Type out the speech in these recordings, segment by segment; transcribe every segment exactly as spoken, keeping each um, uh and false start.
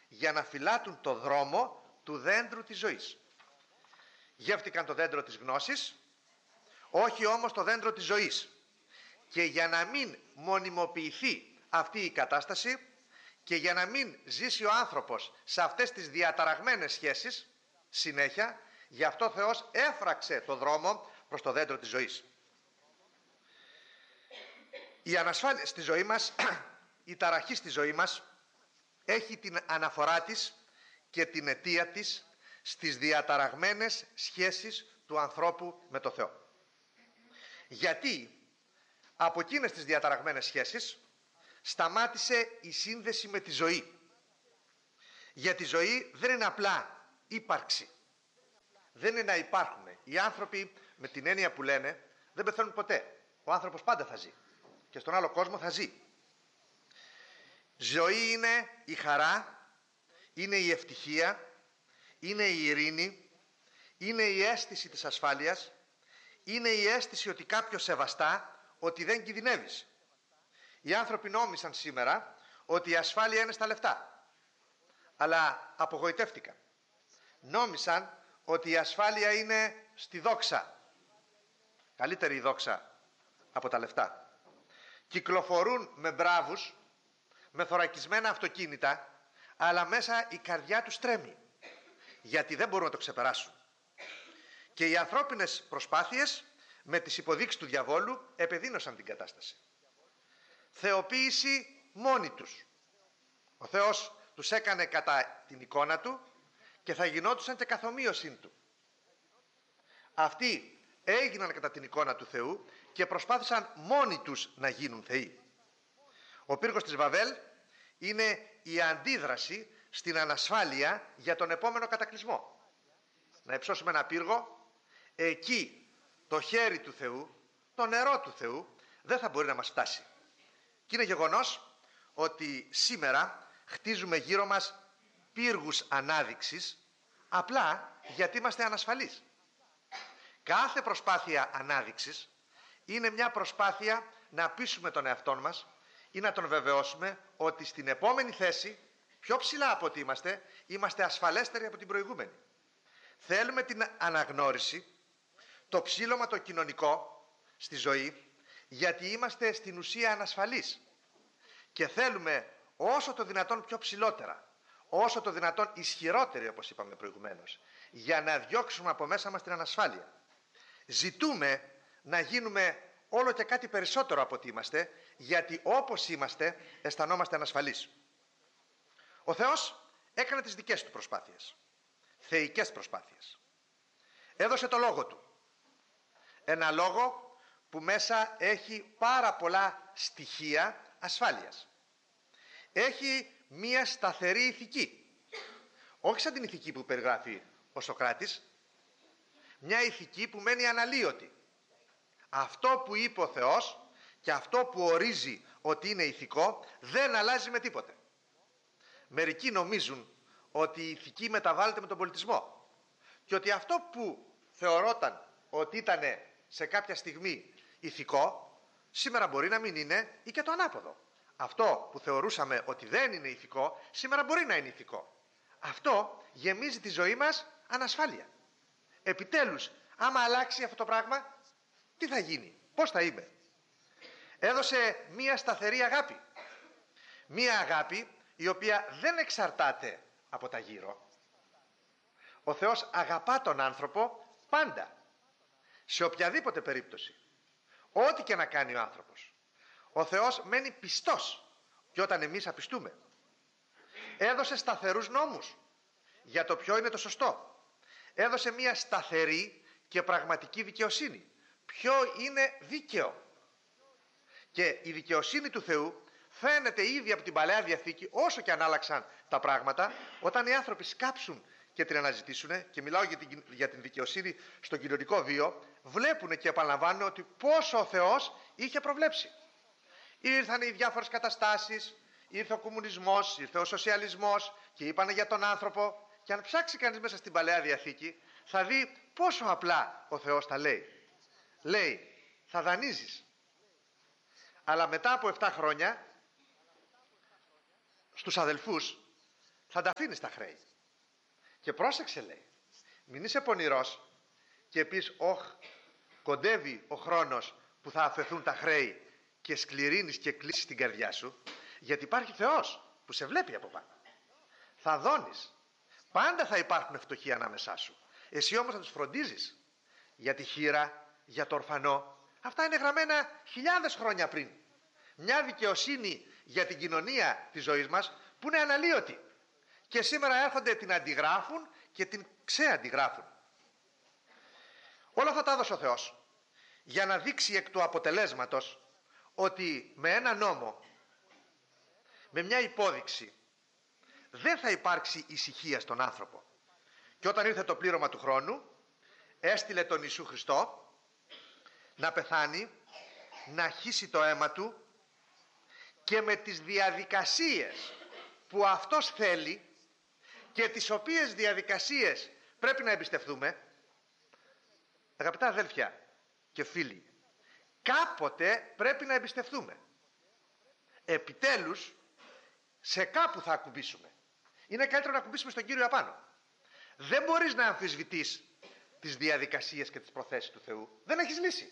για να φυλάτουν το δρόμο του δέντρου της ζωής. Γεύτηκαν το δέντρο της γνώσης, όχι όμως το δέντρο της ζωής. Και για να μην μονιμοποιηθεί αυτή η κατάσταση και για να μην ζήσει ο άνθρωπος σε αυτές τις διαταραγμένες σχέσεις συνέχεια, γι' αυτό ο Θεός έφραξε το δρόμο προς το δέντρο της ζωής. Η ανασφάλεια στη ζωή μας, η ταραχή στη ζωή μας έχει την αναφορά της και την αιτία της στις διαταραγμένες σχέσεις του ανθρώπου με το Θεό. Γιατί από εκείνες τις διαταραγμένες σχέσεις σταμάτησε η σύνδεση με τη ζωή. Γιατί η ζωή δεν είναι απλά ύπαρξη. Δεν είναι να υπάρχουν. Οι άνθρωποι με την έννοια που λένε δεν πεθαίνουν ποτέ. Ο άνθρωπος πάντα θα ζει. Και στον άλλο κόσμο θα ζει. Ζωή είναι η χαρά, είναι η ευτυχία, είναι η ειρήνη, είναι η αίσθηση της ασφάλειας, είναι η αίσθηση ότι κάποιος σεβαστά, ότι δεν κινδυνεύεις. Οι άνθρωποι νόμισαν σήμερα ότι η ασφάλεια είναι στα λεφτά, αλλά απογοητεύτηκαν. Νόμισαν ότι η ασφάλεια είναι στη δόξα. Καλύτερη η δόξα από τα λεφτά. Κυκλοφορούν με μπράβους, με θωρακισμένα αυτοκίνητα, αλλά μέσα η καρδιά τους τρέμει, γιατί δεν μπορούν να το ξεπεράσουν. Και οι ανθρώπινες προσπάθειες με τις υποδείξεις του διαβόλου επεδίνωσαν την κατάσταση. Θεοποίηση μόνοι τους. Ο Θεός τους έκανε κατά την εικόνα του και θα γινόντουσαν και καθομοίωσιν του. Αυτοί έγιναν κατά την εικόνα του Θεού και προσπάθησαν μόνοι τους να γίνουν θεοί. Ο πύργος της Βαβέλ είναι η αντίδραση στην ανασφάλεια για τον επόμενο κατακλυσμό. Να υψώσουμε ένα πύργο, εκεί το χέρι του Θεού, το νερό του Θεού δεν θα μπορεί να μας φτάσει. Και είναι γεγονός ότι σήμερα χτίζουμε γύρω μας πύργους ανάδειξης απλά γιατί είμαστε ανασφαλείς. Κάθε προσπάθεια ανάδειξης είναι μια προσπάθεια να πείσουμε τον εαυτό μας ή να τον βεβαιώσουμε ότι στην επόμενη θέση, πιο ψηλά από ό,τι είμαστε, είμαστε ασφαλέστεροι από την προηγούμενη. Θέλουμε την αναγνώριση, το ψήλωμα το κοινωνικό στη ζωή, γιατί είμαστε στην ουσία ανασφαλείς και θέλουμε όσο το δυνατόν πιο ψηλότερα, όσο το δυνατόν ισχυρότεροι, όπως είπαμε προηγουμένως, για να διώξουμε από μέσα μας την ανασφάλεια. Ζητούμε να γίνουμε όλο και κάτι περισσότερο από ό,τι είμαστε, γιατί όπως είμαστε αισθανόμαστε ανασφαλείς. Ο Θεός έκανε τις δικές του προσπάθειες, θεϊκές προσπάθειες. Έδωσε το λόγο του. Ένα λόγο που μέσα έχει πάρα πολλά στοιχεία ασφάλειας. Έχει μία σταθερή ηθική. Όχι σαν την ηθική που περιγράφει ο Σωκράτης. Μια ηθική που μένει αναλύωτη. Αυτό που είπε ο Θεός και αυτό που ορίζει ότι είναι ηθικό δεν αλλάζει με τίποτε. Μερικοί νομίζουν ότι η ηθική μεταβάλλεται με τον πολιτισμό και ότι αυτό που θεωρόταν ότι ήταν σε κάποια στιγμή ηθικό σήμερα μπορεί να μην είναι ή και το ανάποδο. Αυτό που θεωρούσαμε ότι δεν είναι ηθικό σήμερα μπορεί να είναι ηθικό. Αυτό γεμίζει τη ζωή μας ανασφάλεια. Επιτέλους, άμα αλλάξει αυτό το πράγμα, τι θα γίνει, πώς θα είμαι. Έδωσε μία σταθερή αγάπη. Μία αγάπη η οποία δεν εξαρτάται από τα γύρω. Ο Θεός αγαπά τον άνθρωπο πάντα, σε οποιαδήποτε περίπτωση. Ό,τι και να κάνει ο άνθρωπος. Ο Θεός μένει πιστός και όταν εμείς απιστούμε. Έδωσε σταθερούς νόμους για το ποιο είναι το σωστό. Έδωσε μία σταθερή και πραγματική δικαιοσύνη. Ποιο είναι δίκαιο. Και η δικαιοσύνη του Θεού φαίνεται ήδη από την Παλαιά Διαθήκη, όσο και αν άλλαξαν τα πράγματα, όταν οι άνθρωποι σκάψουν και την αναζητήσουν, και μιλάω για την, για την δικαιοσύνη στον κοινωνικό βίο, βλέπουν και επαναλαμβάνουν ότι πόσο ο Θεός είχε προβλέψει. Ήρθαν οι διάφορες καταστάσεις, ήρθε ο κομμουνισμός, ήρθε ο σοσιαλισμός και είπανε για τον άνθρωπο, και αν ψάξει κανείς μέσα στην Παλαιά Διαθήκη θα δει πόσο απλά ο Θεός τα λέει. Λέει, θα δανείζεις. Αλλά μετά από επτά χρόνια στους αδελφούς θα τα αφήνεις τα χρέη. Και πρόσεξε, λέει, μην είσαι πονηρός και πεις, όχ, κοντεύει ο χρόνος που θα αφαιθούν τα χρέη, και σκληρύνεις και κλείσεις την καρδιά σου, γιατί υπάρχει Θεός που σε βλέπει από πάνω. Θα δώνεις. Πάντα θα υπάρχουν φτωχοί ανάμεσά σου. Εσύ όμως θα τους φροντίζεις για τη χήρα, για το ορφανό. Αυτά είναι γραμμένα χιλιάδες χρόνια πριν. Μια δικαιοσύνη για την κοινωνία της ζωής μας που είναι αναλύωτη. Και σήμερα έρχονται, την αντιγράφουν και την ξεαντιγράφουν. Όλα αυτά τα έδωσε ο Θεός για να δείξει εκ του αποτελέσματος ότι με ένα νόμο, με μια υπόδειξη, δεν θα υπάρξει ησυχία στον άνθρωπο. Και όταν ήρθε το πλήρωμα του χρόνου, έστειλε τον Ιησού Χριστό να πεθάνει, να χύσει το αίμα του, και με τις διαδικασίες που αυτός θέλει και τις οποίες διαδικασίες πρέπει να εμπιστευτούμε. Αγαπητά αδέλφια και φίλοι, κάποτε πρέπει να εμπιστευτούμε. Επιτέλους, σε κάπου θα ακουμπήσουμε. Είναι καλύτερο να ακουμπήσουμε στον Κύριο απάνω. Δεν μπορείς να αμφισβητείς τις διαδικασίες και τις προθέσεις του Θεού. Δεν έχεις λύση.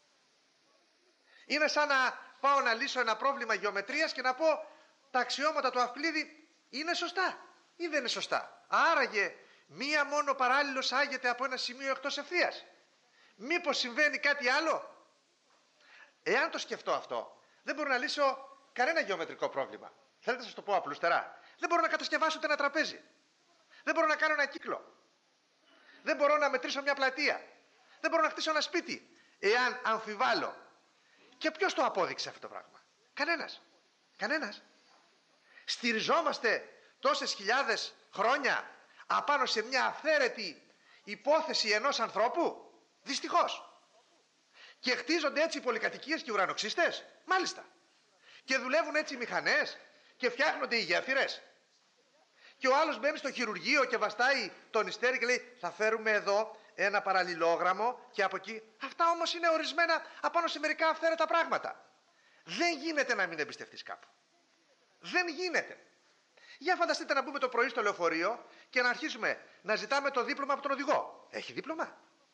Είναι σαν να πάω να λύσω ένα πρόβλημα γεωμετρίας και να πω τα αξιώματα του Αυκλήδη είναι σωστά ή δεν είναι σωστά. Άραγε μία μόνο παράλληλος άγεται από ένα σημείο εκτός ευθείας. Μήπως συμβαίνει κάτι άλλο? Εάν το σκεφτώ αυτό, δεν μπορώ να λύσω κανένα γεωμετρικό πρόβλημα. Θέλετε να σας το πω απλούστερά? Δεν μπορώ να κατασκευάσω ούτε ένα τραπέζι. Δεν μπορώ να κάνω ένα κύκλο. Δεν μπορώ να μετρήσω μια πλατεία. Δεν μπορώ να χτίσω ένα σπίτι, εάν αμφιβάλλω. Και ποιος το απόδειξε αυτό το πράγμα? Κανένας. Κανένας. Στηριζόμαστε τόσες χιλιάδες χρόνια απάνω σε μια αυθαίρετη υπόθεση ενός ανθρώπου? Δυστυχώς. Και χτίζονται έτσι οι πολυκατοικίες και οι ουρανοξύστες? Μάλιστα. Και δουλεύουν έτσι οι μηχανές και φτιάχνονται οι γέφυρες. Και ο άλλος μπαίνει στο χειρουργείο και βαστάει τον ιστέρι και λέει θα φέρουμε εδώ ένα παραλληλόγραμμο και από εκεί. Αυτά όμως είναι ορισμένα απάνω σε μερικά αυθαίρετα πράγματα. Δεν γίνεται να μην εμπιστευτείς κάπου. Δεν γίνεται. Για φανταστείτε να μπούμε το πρωί στο λεωφορείο και να αρχίσουμε να ζητάμε το δίπλωμα από τον οδηγό. Έχει δίπλωμα?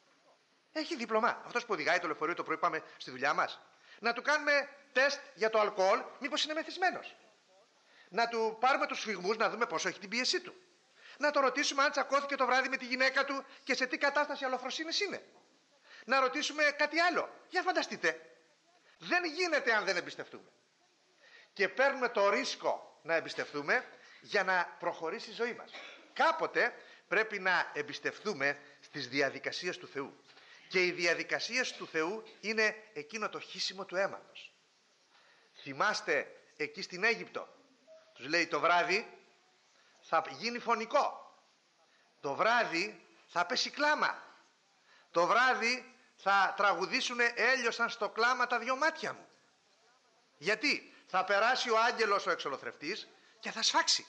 Έχει δίπλωμα αυτός που οδηγάει το λεωφορείο το πρωί, πάμε στη δουλειά μας? Να του κάνουμε τεστ για το αλκοόλ, μήπως είναι μεθυσμένος? Να του πάρουμε τους σφυγμούς, να δούμε πόσο έχει την πίεσή του. Να το ρωτήσουμε αν τσακώθηκε το βράδυ με τη γυναίκα του και σε τι κατάσταση αλλοφροσύνης είναι. Να ρωτήσουμε κάτι άλλο. Για φανταστείτε. Δεν γίνεται αν δεν εμπιστευτούμε. Και παίρνουμε το ρίσκο να εμπιστευτούμε για να προχωρήσει η ζωή μας. Κάποτε πρέπει να εμπιστευτούμε στις διαδικασίες του Θεού. Και οι διαδικασίες του Θεού είναι εκείνο το χύσιμο του αίματος. Θυμάστε εκεί στην Αίγυπτο, τους λέει το βράδυ θα γίνει φωνικό. Το βράδυ θα πέσει κλάμα. Το βράδυ θα τραγουδήσουν έλειωσαν στο κλάμα τα δυο μάτια μου. Γιατί? Θα περάσει ο άγγελος ο εξολοθρευτής και θα σφάξει.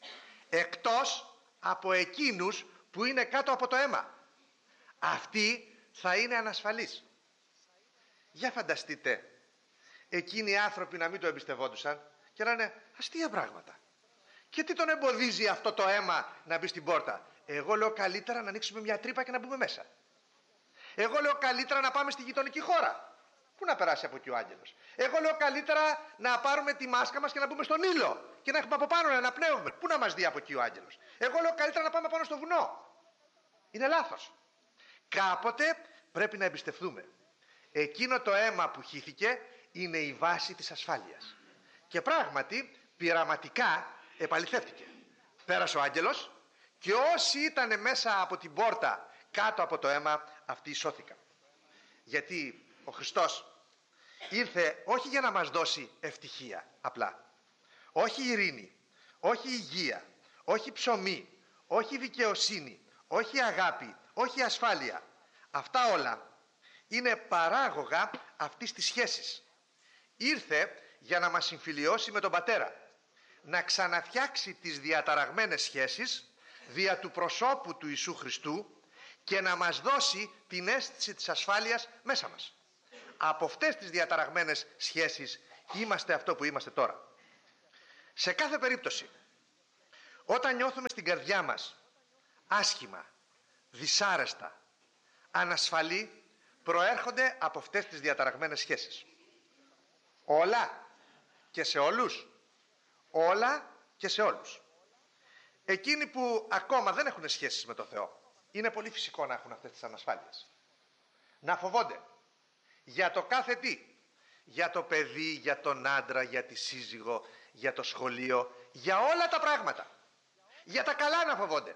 Εκτός από εκείνους που είναι κάτω από το αίμα. Αυτοί θα είναι ανασφαλείς. Για φανταστείτε εκείνοι οι άνθρωποι να μην το εμπιστευόντουσαν και να είναι αστεία πράγματα. Και τι τον εμποδίζει αυτό το αίμα να μπει στην πόρτα? Εγώ λέω καλύτερα να ανοίξουμε μια τρύπα και να μπούμε μέσα. Εγώ λέω καλύτερα να πάμε στη γειτονική χώρα. Πού να περάσει από εκεί ο άγγελος? Εγώ λέω καλύτερα να πάρουμε τη μάσκα μας και να μπούμε στον ήλιο και να έχουμε από πάνω να αναπνέουμε. Πού να μας δει από εκεί ο άγγελος? Εγώ λέω καλύτερα να πάμε πάνω στο βουνό. Είναι λάθος. Κάποτε πρέπει να εμπιστευτούμε. Εκείνο το αίμα που χύθηκε είναι η βάση της ασφάλειας. Και πράγματι πειραματικά επαληθεύτηκε. Πέρασε ο άγγελος και όσοι ήταν μέσα από την πόρτα κάτω από το αίμα, αυτοί σώθηκαν. Γιατί ο Χριστός ήρθε όχι για να μας δώσει ευτυχία απλά, όχι ειρήνη, όχι υγεία, όχι ψωμί, όχι δικαιοσύνη, όχι αγάπη, όχι ασφάλεια. Αυτά όλα είναι παράγωγα αυτής της σχέσης. Ήρθε για να μας συμφιλιώσει με τον Πατέρα, να ξαναφτιάξει τις διαταραγμένες σχέσεις δια του προσώπου του Ιησού Χριστού και να μας δώσει την αίσθηση της ασφάλειας μέσα μας. Από αυτές τις διαταραγμένες σχέσεις είμαστε αυτό που είμαστε τώρα. Σε κάθε περίπτωση, Όταν νιώθουμε στην καρδιά μας άσχημα, δυσάρεστα, ανασφαλή, προέρχονται από αυτές τις διαταραγμένες σχέσεις. Όλα και σε όλους. Όλα και σε όλους. Εκείνοι που ακόμα δεν έχουν σχέσεις με το Θεό, είναι πολύ φυσικό να έχουν αυτές τις ανασφάλειες. Να φοβόνται για το κάθε τι. Για το παιδί, για τον άντρα, για τη σύζυγο, για το σχολείο, για όλα τα πράγματα. Για τα καλά να φοβόνται.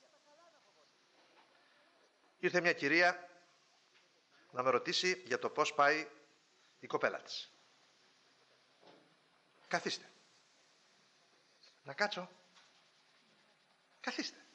Ήρθε μια κυρία να με ρωτήσει για το πώς πάει η κοπέλα της. Καθίστε. Να κάτσω. Καθίστε.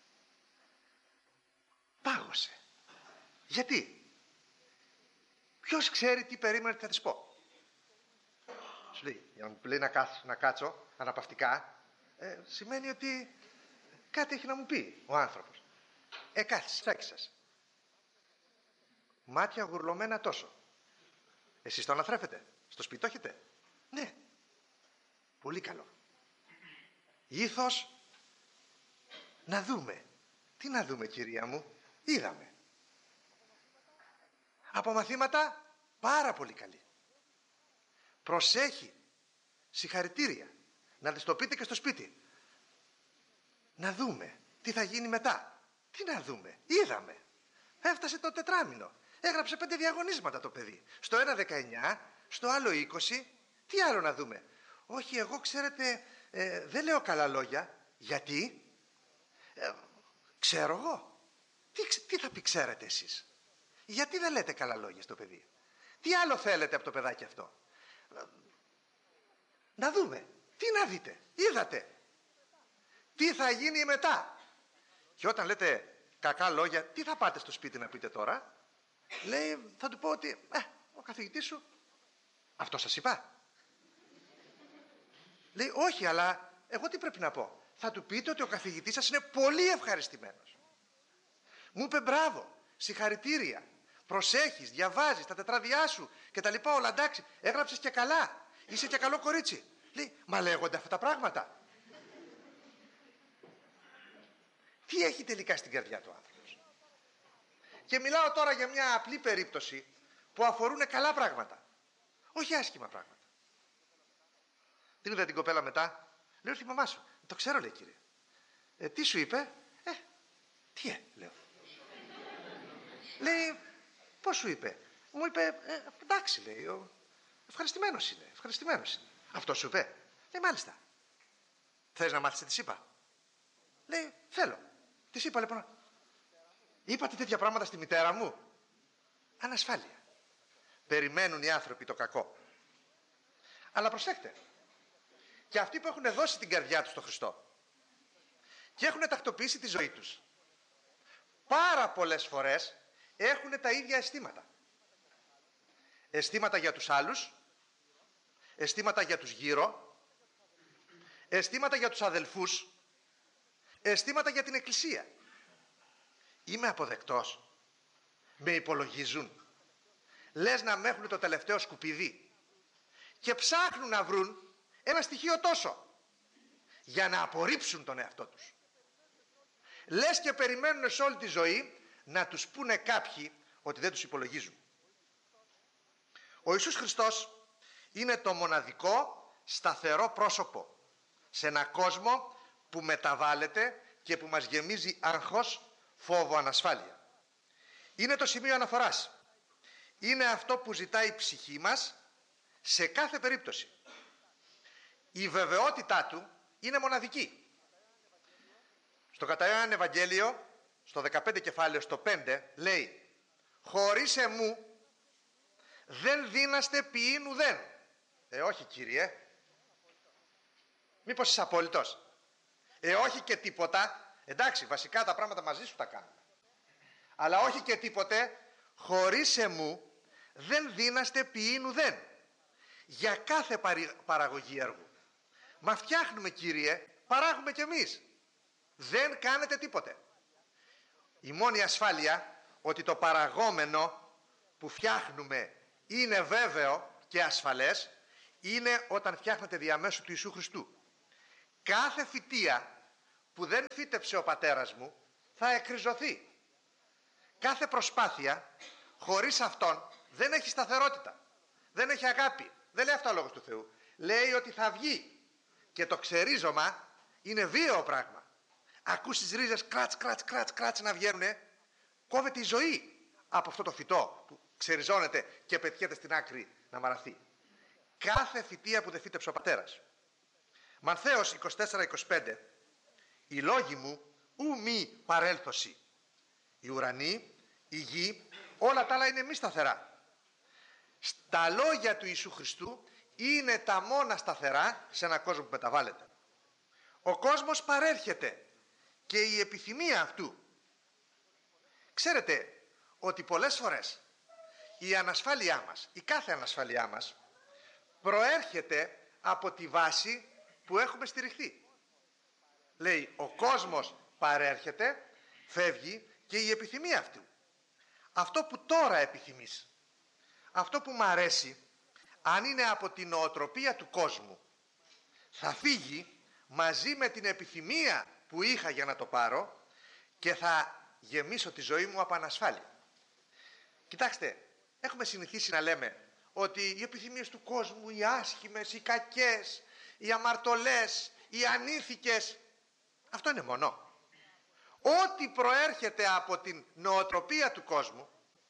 Πάγωσε. Γιατί? Ποιος ξέρει τι περίμενε θα της πω. Σου λέει, για να μου λέει να, κάτσω, να κάτσω αναπαυτικά, ε, σημαίνει ότι κάτι έχει να μου πει ο άνθρωπος. Ε, κάθισε, στάκι σας. Μάτια γουρλωμένα τόσο. Εσείς το αναθρέφετε. Στο σπίτι το έχετε? Ναι. Πολύ καλό. Ήθος να δούμε. Τι να δούμε, κυρία μου? Είδαμε. Από μαθήματα πάρα πολύ καλή. Προσέχει. Συγχαρητήρια. Να της το πείτε και στο σπίτι. Να δούμε τι θα γίνει μετά. Τι να δούμε? Είδαμε. Έφτασε το τετράμινο. Έγραψε πέντε διαγωνίσματα το παιδί. Στο ένα δεκαεννιά, στο άλλο είκοσι. Τι άλλο να δούμε? Όχι, εγώ ξέρετε ε, δεν λέω καλά λόγια. Γιατί? Ε, ξέρω εγώ. Τι, τι θα πει ξέρετε εσείς? Γιατί δεν λέτε καλά λόγια στο παιδί? Τι άλλο θέλετε από το παιδάκι αυτό? Να δούμε. Τι να δείτε? Είδατε. Τι θα γίνει μετά? Και όταν λέτε κακά λόγια, τι θα πάτε στο σπίτι να πείτε τώρα? Λέει, θα του πω ότι ε, ο καθηγητής σου αυτό σας είπα? Λέει, όχι, αλλά εγώ τι πρέπει να πω? Θα του πείτε ότι ο καθηγητής σας είναι πολύ ευχαριστημένος. Μου είπε μπράβο, συγχαρητήρια, προσέχεις, διαβάζεις τα τετράδια σου και τα λοιπά, όλα εντάξει, έγραψες και καλά, είσαι και καλό κορίτσι. Λέει, μα λέγονται αυτά τα πράγματα? Τι έχει τελικά στην καρδιά του άνθρωπος? Και μιλάω τώρα για μια απλή περίπτωση που αφορούν καλά πράγματα, όχι άσχημα πράγματα. Την είδα την κοπέλα μετά, λέω στη μαμά σου. Το ξέρω, λέει, κύριε. Ε, τι σου είπε? Ε, τι ε, λέω. Λέει, πώς σου είπε? Μου είπε, ε, εντάξει, λέει, ο, ευχαριστημένος είναι, ευχαριστημένος είναι. Αυτό σου είπε? Λέει, μάλιστα. Θες να μάθεις τι της είπα? Λέει, θέλω. Της είπα λοιπόν, είπατε τέτοια πράγματα στη μητέρα μου? Ανασφάλεια. Περιμένουν οι άνθρωποι το κακό. Αλλά προσέξτε, και αυτοί που έχουν δώσει την καρδιά τους στον Χριστό και έχουν τακτοποιήσει τη ζωή τους, πάρα πολλές φορές έχουν τα ίδια αισθήματα. Αισθήματα για τους άλλους, αισθήματα για τους γύρω, αισθήματα για τους αδελφούς, αισθήματα για την Εκκλησία. Είμαι αποδεκτός? Με υπολογίζουν? Λες να με έχουν το τελευταίο σκουπίδι? Και ψάχνουν να βρουν ένα στοιχείο τόσο για να απορρίψουν τον εαυτό τους. Λες και περιμένουν σε όλη τη ζωή να τους πούνε κάποιοι ότι δεν τους υπολογίζουν. Ο Ιησούς Χριστός είναι το μοναδικό σταθερό πρόσωπο σε ένα κόσμο που μεταβάλλεται και που μας γεμίζει άγχος, φόβο, ανασφάλεια. Είναι το σημείο αναφοράς. Είναι αυτό που ζητάει η ψυχή μας σε κάθε περίπτωση. Η βεβαιότητά του είναι μοναδική. Στο κατά Ιωάννη Ευαγγέλιο, στο δεκαπέντε κεφάλαιο, στο πέντε, λέει, χωρίς εμού δεν δύναστε ποιήν ουδέν. Ε, όχι, Κύριε. Μήπως είσαι απόλυτος? Ε, όχι και τίποτα. Εντάξει, βασικά τα πράγματα μαζί σου τα κάνουμε. Αλλά όχι και τίποτε. Χωρίς εμού δεν δύναστε ποιήν ουδέν. Για κάθε παραγωγή έργου. Μα φτιάχνουμε, Κύριε, παράγουμε κι εμείς. Δεν κάνετε τίποτε. Η μόνη ασφάλεια ότι το παραγόμενο που φτιάχνουμε είναι βέβαιο και ασφαλές είναι όταν φτιάχνετε διαμέσου του Ιησού Χριστού. Κάθε φυτεία που δεν φύτεψε ο πατέρας μου θα εκριζωθεί. Κάθε προσπάθεια χωρίς αυτόν δεν έχει σταθερότητα, δεν έχει αγάπη. Δεν λέει αυτό ο Λόγος του Θεού. Λέει ότι θα βγει και το ξερίζωμα είναι βίαιο πράγμα. Ακούς τις ρίζες κράτς, κράτς, κράτς, κράτς να βγαίνουνε. Κόβεται η ζωή από αυτό το φυτό που ξεριζώνεται και πετιέται στην άκρη να μαραθεί. Κάθε φυτεία που δεν φύτεψε ο πατέρας. Μανθαίος είκοσι τέσσερα είκοσι πέντε. Οι λόγοι μου ου μη παρέλθωση. Οι ουρανοί, η γη, όλα τα άλλα είναι μη σταθερά. Στα λόγια του Ιησού Χριστού είναι τα μόνα σταθερά σε έναν κόσμο που μεταβάλλεται. Ο κόσμος παρέρχεται και η επιθυμία αυτού. Ξέρετε ότι πολλές φορές η ανασφάλειά μας, η κάθε ανασφάλειά μας, προέρχεται από τη βάση που έχουμε στηριχθεί. Λέει, ο κόσμος παρέρχεται, φεύγει και η επιθυμία αυτού. Αυτό που τώρα επιθυμείς, αυτό που μ' αρέσει, αν είναι από την νοοτροπία του κόσμου, θα φύγει μαζί με την επιθυμία που είχα για να το πάρω και θα γεμίσω τη ζωή μου από ανασφάλεια. Κοιτάξτε, έχουμε συνηθίσει να λέμε ότι οι επιθυμίες του κόσμου, οι άσχημες, οι κακές, οι αμαρτωλές, οι ανήθικες, αυτό είναι μονό. Ό,τι προέρχεται από την νοοτροπία του κόσμου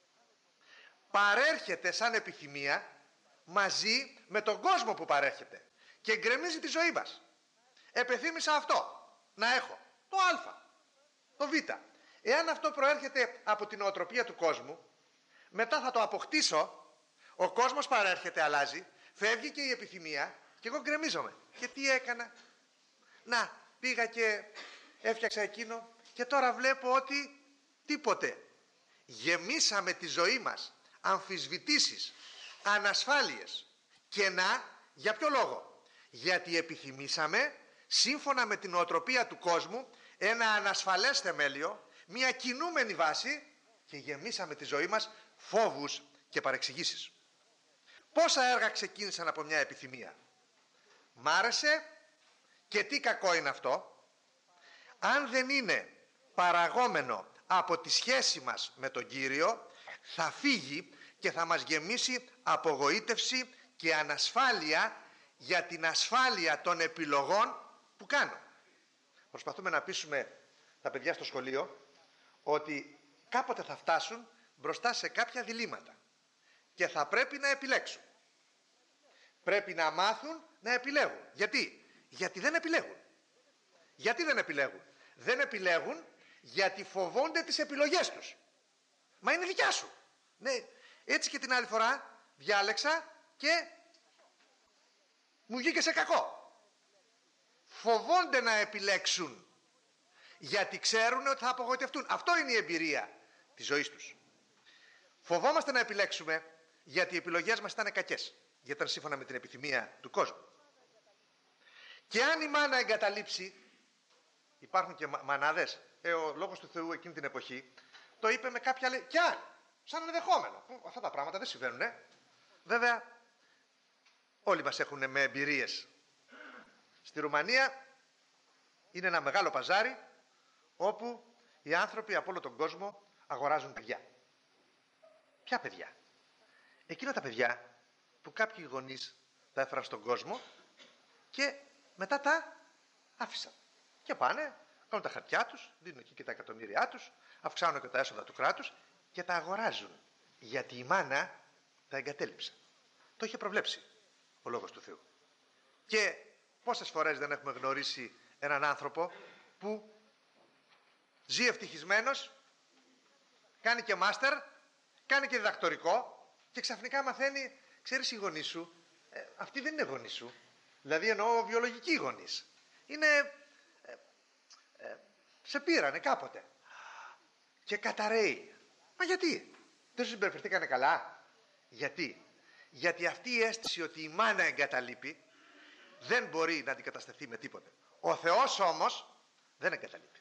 παρέρχεται σαν επιθυμία μαζί με τον κόσμο που παρέρχεται και γκρεμίζει τη ζωή μας. Επιθύμησα αυτό, να έχω το α, το β. Εάν αυτό προέρχεται από την νοοτροπία του κόσμου, μετά θα το αποκτήσω, ο κόσμος παρέρχεται, αλλάζει, φεύγει και η επιθυμία και εγώ γκρεμίζομαι. Και τι έκανα? Να, πήγα και έφτιαξα εκείνο και τώρα βλέπω ότι τίποτε. Γεμίσαμε τη ζωή μας αμφισβητήσεις, ανασφάλειες. Και να, για ποιο λόγο? Γιατί επιθυμήσαμε, σύμφωνα με την νοοτροπία του κόσμου, ένα ανασφαλές θεμέλιο, μια κινούμενη βάση και γεμίσαμε τη ζωή μας φόβους και παρεξηγήσεις. Πόσα έργα ξεκίνησαν από μια επιθυμία? Μ' άρεσε και τι κακό είναι αυτό? Αν δεν είναι παραγόμενο από τη σχέση μας με τον Κύριο, θα φύγει και θα μας γεμίσει απογοήτευση και ανασφάλεια για την ασφάλεια των επιλογών που κάνω. Προσπαθούμε να πείσουμε τα παιδιά στο σχολείο ότι κάποτε θα φτάσουν μπροστά σε κάποια διλήμματα και θα πρέπει να επιλέξουν. Πρέπει να μάθουν να επιλέγουν. Γιατί? Γιατί δεν επιλέγουν. Γιατί δεν επιλέγουν? Δεν επιλέγουν γιατί φοβόνται τις επιλογές τους. Μα είναι δικιά σου. Ναι, έτσι και την άλλη φορά διάλεξα και μου βγήκε σε κακό. Φοβόνται να επιλέξουν γιατί ξέρουν ότι θα απογοητευτούν. Αυτό είναι η εμπειρία της ζωής τους. Φοβόμαστε να επιλέξουμε γιατί οι επιλογές μας ήταν κακές, γιατί ήταν σύμφωνα με την επιθυμία του κόσμου. Και αν η μάνα εγκαταλείψει, υπάρχουν και μανάδες, ε, ο Λόγος του Θεού εκείνη την εποχή το είπε με κάποια λέει, κι αν, σαν ενδεχόμενο. Αυτά τα πράγματα δεν συμβαίνουν. Ε. Βέβαια, όλοι μας έχουν με εμπειρίες. Στη Ρουμανία είναι ένα μεγάλο παζάρι όπου οι άνθρωποι από όλο τον κόσμο αγοράζουν παιδιά. Ποια παιδιά? Εκείνα τα παιδιά που κάποιοι γονείς τα έφεραν στον κόσμο και μετά τα άφησαν. Και πάνε, κάνουν τα χαρτιά τους, δίνουν εκεί και τα εκατομμύρια τους, αυξάνουν και τα έσοδα του κράτους και τα αγοράζουν. Γιατί η μάνα τα εγκατέλειψε. Το είχε προβλέψει ο Λόγος του Θεού. Και πόσες φορές δεν έχουμε γνωρίσει έναν άνθρωπο που ζει ευτυχισμένος, κάνει και μάστερ, κάνει και διδακτορικό και ξαφνικά μαθαίνει, ξέρεις, οι γονείς σου, ε, αυτοί δεν είναι γονείς σου. Δηλαδή εννοώ βιολογικοί γονείς. Είναι, ε, ε, σε πήρανε κάποτε. Και καταραίει. Μα γιατί? Δεν σου συμπεριφερθήκανε καλά? Γιατί? Γιατί αυτή η αίσθηση ότι η μάνα εγκαταλείπει δεν μπορεί να αντικατασταθεί με τίποτε. Ο Θεός όμως δεν εγκαταλείπει.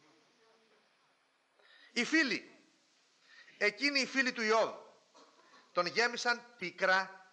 Οι φίλοι, εκείνοι οι φίλοι του Ιώβ, τον γέμισαν πίκρα,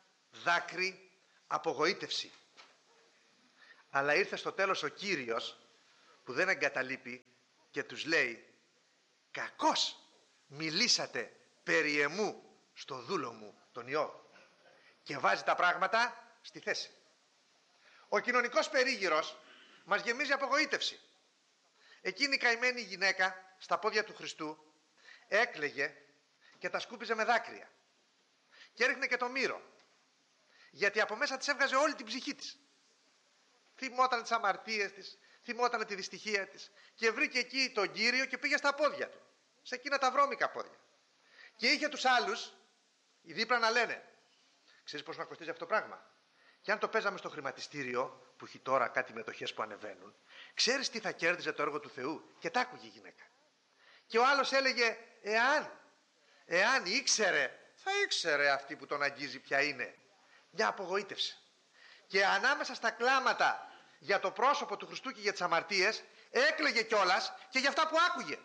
δάκρυ, απογοήτευση. Αλλά ήρθε στο τέλος ο Κύριος που δεν εγκαταλείπει και τους λέει «Κακώς μιλήσατε περί εμού στο δούλο μου τον Ιώβ», και βάζει τα πράγματα στη θέση. Ο κοινωνικός περίγυρος μας γεμίζει απογοήτευση. Εκείνη η καημένη γυναίκα στα πόδια του Χριστού έκλαιγε και τα σκούπιζε με δάκρυα και έριχνε και το μύρο, γιατί από μέσα της έβγαζε όλη την ψυχή της. Θυμόταν τις αμαρτίες της, θυμόταν τη δυστυχία της και βρήκε εκεί τον Κύριο και πήγε στα πόδια του, σε εκείνα τα βρώμικα πόδια, και είχε τους άλλους οι δίπλα να λένε «Ξέρεις πώς να κοστίζει αυτό το πράγμα? Και αν το παίζαμε στο χρηματιστήριο που έχει τώρα κάτι μετοχές που ανεβαίνουν, ξέρεις τι θα κέρδιζε το έργο του Θεού?» Και τα άκουγε η γυναίκα. Και ο άλλος έλεγε «Εάν, εάν ήξερε, θα ήξερε αυτή που τον αγγίζει ποια είναι». Μια απογοήτευση. Και ανάμεσα στα κλάματα για το πρόσωπο του Χριστού και για τις αμαρτίες, έκλαιγε κιόλας και για αυτά που άκουγε.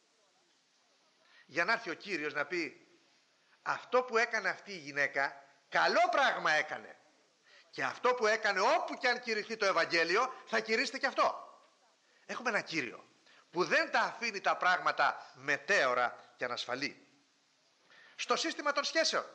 Για να έρθει ο Κύριος να πει «Αυτό που έκανε αυτή η γυναίκα, καλό πράγμα έκανε. Και αυτό που έκανε, όπου και αν κηρυχθεί το Ευαγγέλιο, θα κηρύσσεται και αυτό». Έχουμε ένα Κύριο που δεν τα αφήνει τα πράγματα μετέωρα και ανασφαλή. Στο σύστημα των σχέσεων,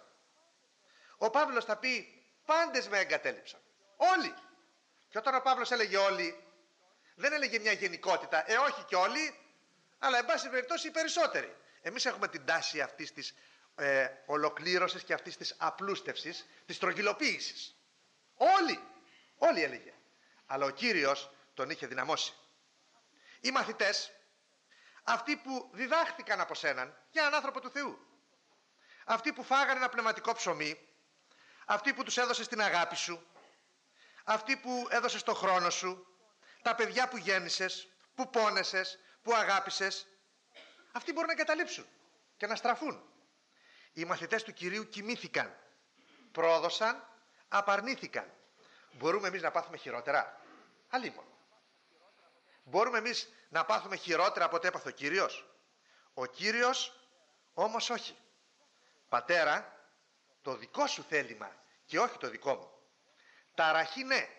ο Παύλος θα πει «Πάντες με εγκατέλειψαν». Όλοι. Και όταν ο Παύλος έλεγε όλοι, δεν έλεγε μια γενικότητα. Ε, όχι και όλοι, αλλά εν πάση περιπτώσει οι περισσότεροι. Εμείς έχουμε την τάση αυτής της ε, ολοκλήρωσης και αυτής της απλούστευσης, της στρογγυλοποίησης. Όλοι. Όλοι έλεγε. Αλλά ο Κύριος τον είχε δυναμώσει. Οι μαθητές, αυτοί που διδάχθηκαν από σέναν για έναν άνθρωπο του Θεού, αυτοί που φάγανε ένα πνευματικό ψωμί, αυτοί που τους έδωσες την αγάπη σου, αυτοί που έδωσες το χρόνο σου, τα παιδιά που γέννησες, που πόνεσες, που αγάπησες, αυτοί μπορούν να εγκαταλείψουν και να στραφούν. Οι μαθητές του Κυρίου κοιμήθηκαν, πρόδωσαν, απαρνήθηκαν. Μπορούμε εμείς να πάθουμε χειρότερα? Αλίμονο. Μπορούμε εμείς να πάθουμε χειρότερα από ό,τι έπαθε ο Κύριος? Ο Κύριος όμως όχι. Πατέρα, το δικό σου θέλημα και όχι το δικό μου. Ταραχή ναι,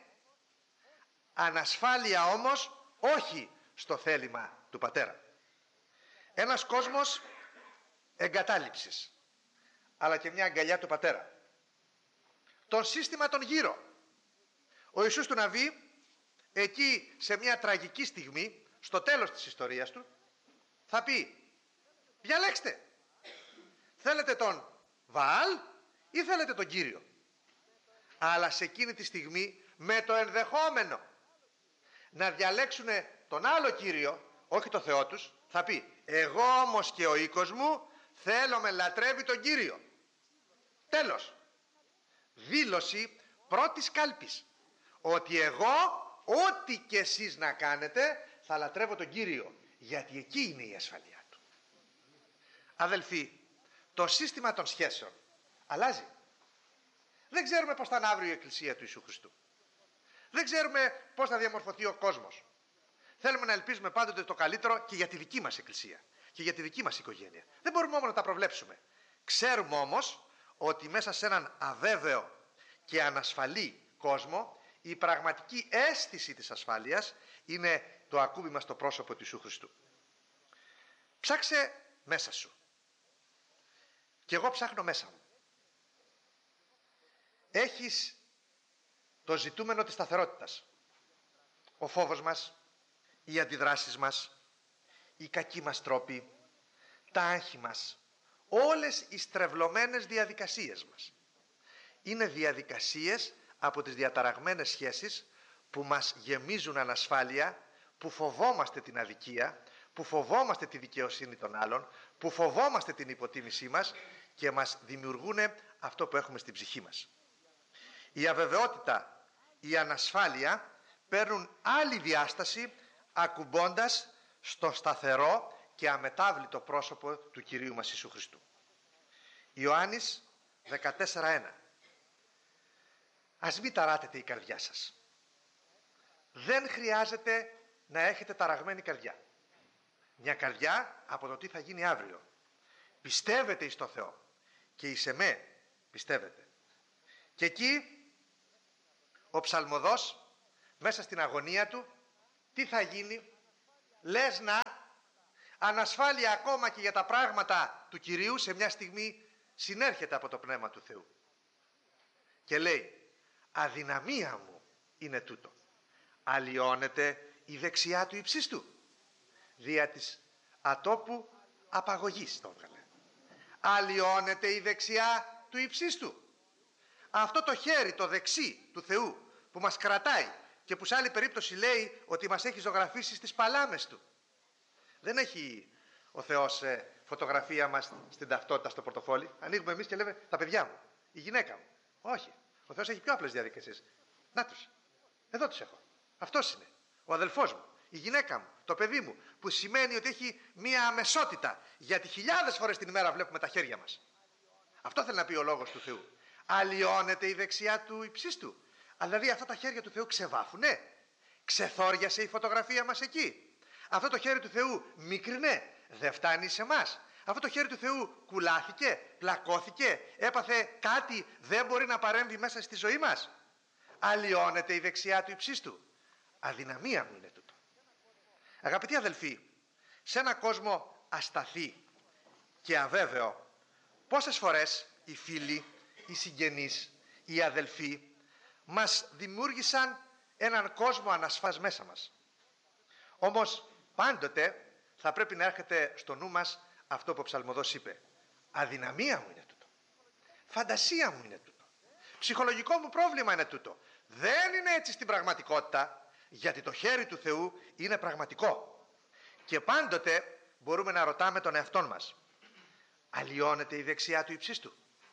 ανασφάλεια όμως όχι στο θέλημα του Πατέρα. Ένας κόσμος εγκατάλειψης, αλλά και μια αγκαλιά του Πατέρα. Το σύστημα των γύρω. Ο Ιησούς του Ναβί, εκεί σε μια τραγική στιγμή, στο τέλος της ιστορίας του, θα πει «Διαλέξτε, θέλετε τον Βαάλ ή θέλετε τον Κύριο?» Αλλά σε εκείνη τη στιγμή, με το ενδεχόμενο να διαλέξουν τον άλλο Κύριο, όχι το Θεό τους, θα πει «Εγώ όμως και ο οίκος μου θέλουμε λατρεύει τον Κύριο». Τέλος. Δήλωση πρώτης κάλπης ότι εγώ, ό,τι και εσείς να κάνετε, θα λατρεύω τον Κύριο, γιατί εκεί είναι η ασφαλεία του. Αδελφοί, το σύστημα των σχέσεων αλλάζει. Δεν ξέρουμε πώς θα είναι αύριο η Εκκλησία του Ιησού Χριστού. Δεν ξέρουμε πώς θα διαμορφωθεί ο κόσμος. Θέλουμε να ελπίζουμε πάντοτε το καλύτερο και για τη δική μας Εκκλησία και για τη δική μας οικογένεια. Δεν μπορούμε όμως να τα προβλέψουμε. Ξέρουμε όμως ότι μέσα σε έναν αβέβαιο και ανασφαλή κόσμο, η πραγματική αίσθηση της ασφάλειας είναι το ακούμπημα στο πρόσωπο του Ιησού Χριστού. Ψάξε μέσα σου. Και εγώ ψάχνω μέσα μου. Έχεις το ζητούμενο της σταθερότητας. Ο φόβος μας, οι αντιδράσεις μας, οι κακοί μας τρόποι, τα άγχη μας, όλες οι στρεβλωμένες διαδικασίες μας. Είναι διαδικασίες από τις διαταραγμένες σχέσεις που μας γεμίζουν ανασφάλεια, που φοβόμαστε την αδικία, που φοβόμαστε τη δικαιοσύνη των άλλων, που φοβόμαστε την υποτίμησή μας και μας δημιουργούν αυτό που έχουμε στην ψυχή μας. Η αβεβαιότητα, η ανασφάλεια παίρνουν άλλη διάσταση ακουμπώντας στο σταθερό και αμετάβλητο πρόσωπο του Κυρίου μας Ιησού Χριστού. Ιωάννης δεκατέσσερα ένα. Ας μην ταράτετε η καρδιά σας. Δεν χρειάζεται να έχετε ταραγμένη καρδιά. Μια καρδιά από το τι θα γίνει αύριο. Πιστεύετε εις το Θεό και εις εμέ πιστεύετε. Και εκεί ο ψαλμοδός μέσα στην αγωνία του τι θα γίνει? λες να ανασφάλεια ακόμα και για τα πράγματα του Κυρίου σε μια στιγμή συνέρχεται από το Πνεύμα του Θεού και λέει αδυναμία μου είναι τούτο. Αλλοιώνεται η δεξιά του υψίστου δια της ατόπου απαγωγής το έβγαλε. Αλλοιώνεται η δεξιά του υψίστου. Αυτό το χέρι το δεξί του Θεού που μας κρατάει και που σε άλλη περίπτωση λέει ότι μας έχει ζωγραφίσει στις παλάμες του. Δεν έχει ο Θεός ε, φωτογραφία μας στην ταυτότητα στο πορτοφόλι. Ανοίγουμε εμείς και λέμε τα παιδιά μου, η γυναίκα μου. Όχι. Ο Θεός έχει πιο απλές διαδικασίες. Να τους. Εδώ τους έχω. Αυτός είναι. Ο αδελφός μου. Η γυναίκα μου. Το παιδί μου. Που σημαίνει ότι έχει μία αμεσότητα. Γιατί χιλιάδες φορές την ημέρα βλέπουμε τα χέρια μας. Αυτό θέλει να πει ο λόγος του Θεού. Αλλοιώνεται η δεξιά του υψίστου. Δηλαδή αυτά τα χέρια του Θεού ξεβάφουνε. Ξεθόριασε η φωτογραφία μας εκεί. Αυτό το χέρι του Θεού μικρινέ. Δεν φτάνει σε εμάς. Αυτό το χέρι του Θεού κουλάθηκε, πλακώθηκε, έπαθε κάτι, δεν μπορεί να παρέμβει μέσα στη ζωή μας. Αλλοιώνεται η δεξιά του υψίστου. Αδυναμία μου είναι τούτο. Αγαπητοί αδελφοί, σε ένα κόσμο ασταθή και αβέβαιο, πόσες φορές οι φίλοι, οι συγγενείς, οι αδελφοί μας δημιούργησαν έναν κόσμο ανασφάς μέσα μας. Όμως πάντοτε θα πρέπει να έρχεται στο νου μας αυτό που ο ψαλμοδός είπε. Αδυναμία μου είναι τούτο. Φαντασία μου είναι τούτο. Ψυχολογικό μου πρόβλημα είναι τούτο. Δεν είναι έτσι στην πραγματικότητα, γιατί το χέρι του Θεού είναι πραγματικό. Και πάντοτε μπορούμε να ρωτάμε τον εαυτόν μας. Αλλοιώνεται η δεξιά του υψίστου.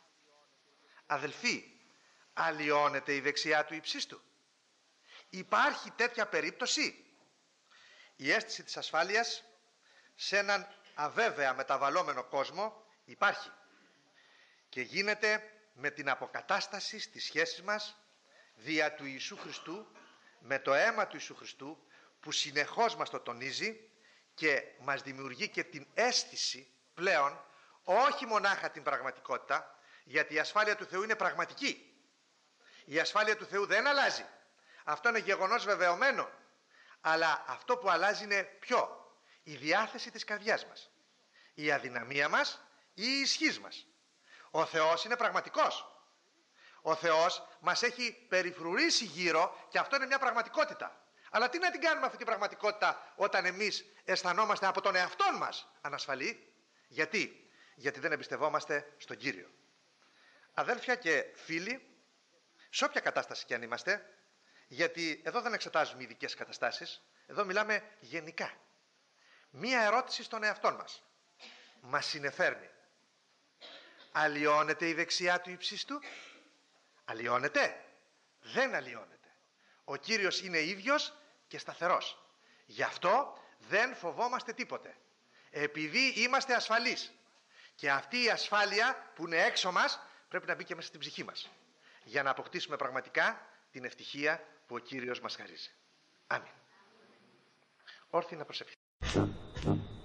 Αδελφοί, αλλοιώνεται η δεξιά του υψίστου. Υπάρχει τέτοια περίπτωση? Η αίσθηση της ασφάλειας σε έναν αβέβαια μεταβαλλόμενο κόσμο υπάρχει και γίνεται με την αποκατάσταση στις σχέσεις μας δια του Ιησού Χριστού, με το αίμα του Ιησού Χριστού που συνεχώς μας το τονίζει και μας δημιουργεί και την αίσθηση πλέον, όχι μονάχα την πραγματικότητα, γιατί η ασφάλεια του Θεού είναι πραγματική. Η ασφάλεια του Θεού δεν αλλάζει. Αυτό είναι γεγονός βεβαιωμένο. Αλλά αυτό που αλλάζει είναι ποιο? Η διάθεση της καρδιάς μας. Η αδυναμία μας ή η ισχύς μας. Ο Θεός είναι πραγματικός. Ο Θεός μας έχει περιφρουρήσει γύρω και αυτό είναι μια πραγματικότητα. Αλλά τι να την κάνουμε αυτή την πραγματικότητα όταν εμείς αισθανόμαστε από τον εαυτόν μας ανασφαλή? Γιατί? Γιατί δεν εμπιστευόμαστε στον Κύριο. Αδέλφια και φίλοι, σε όποια κατάσταση και αν είμαστε, γιατί εδώ δεν εξετάζουμε ειδικές καταστάσεις, εδώ μιλάμε γενικά. Μία ερώτηση στον εαυτόν μας. Μας συνεφέρνει. Αλλοιώνεται η δεξιά του υψίστου? Αλλοιώνεται? Δεν αλλοιώνεται. Ο Κύριος είναι ίδιος και σταθερός. Γι' αυτό δεν φοβόμαστε τίποτε. Επειδή είμαστε ασφαλείς. Και αυτή η ασφάλεια που είναι έξω μας πρέπει να μπει και μέσα στην ψυχή μας. Για να αποκτήσουμε πραγματικά την ευτυχία που ο Κύριος μας χαρίζει. Αμήν. Όρθιοι να προσευχηθούμε.